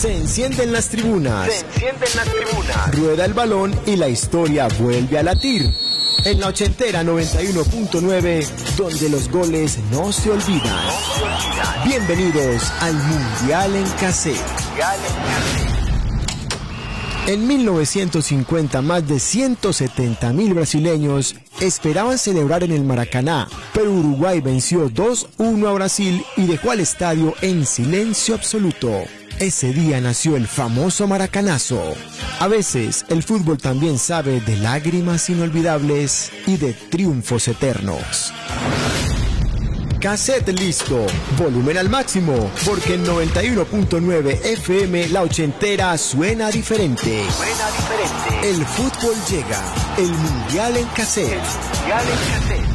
Se encienden las tribunas. Rueda el balón y la historia vuelve a latir. En la ochentera 91.9, donde los goles no se olvidan. Bienvenidos al Mundial en Cassette. En 1950, más de 170.000 brasileños esperaban celebrar en el Maracaná, pero Uruguay venció 2-1 a Brasil y dejó al estadio en silencio absoluto. Ese día nació el famoso maracanazo. A veces, el fútbol también sabe de lágrimas inolvidables y de triunfos eternos. Cassette listo, volumen al máximo, porque en 91.9 FM la ochentera suena diferente. El fútbol llega, el Mundial en Cassette.